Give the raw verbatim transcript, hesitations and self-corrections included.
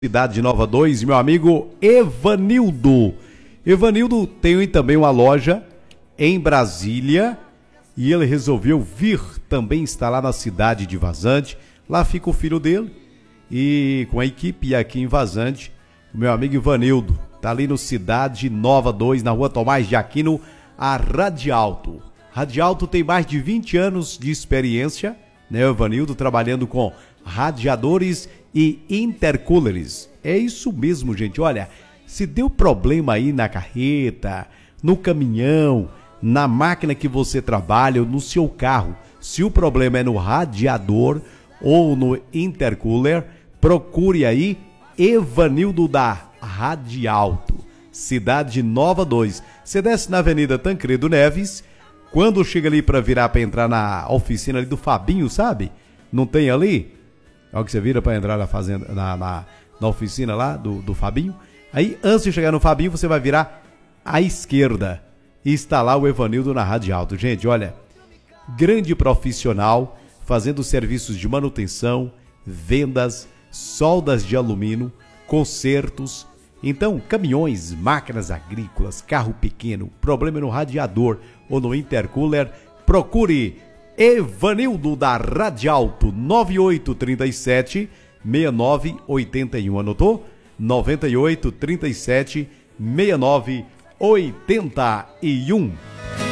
Cidade de Nova dois, meu amigo Evanildo. Evanildo tem também uma loja em Brasília e ele resolveu vir também instalar na cidade de Vazante. Lá fica o filho dele e com a equipe aqui em Vazante, o meu amigo Evanildo. Tá ali no Cidade Nova dois, na rua Tomás de Aquino, a Radialto. Radialto tem mais de vinte anos de experiência, né, Evanildo, trabalhando com radiadores e intercoolers. É isso mesmo, gente. Olha, se deu problema aí na carreta, no caminhão, na máquina que você trabalha ou no seu carro, se o problema é no radiador ou no intercooler, procure aí Evanildo da Radialto, Cidade Nova dois. Você desce na Avenida Tancredo Neves, quando chega ali para virar para entrar na oficina ali do Fabinho, sabe? Não tem ali? Olha que você vira para entrar na fazenda, na, na, na oficina lá do, do Fabinho. Aí, antes de chegar no Fabinho, você vai virar à esquerda e está lá o Evanildo na Radialto. Gente, olha, grande profissional, fazendo serviços de manutenção, vendas, soldas de alumínio, consertos. Então, caminhões, máquinas agrícolas, carro pequeno, problema no radiador ou no intercooler, procure Evanildo da Radialto, nove oito três sete, seis nove oito um, anotou? nove oito três sete, seis nove oito um.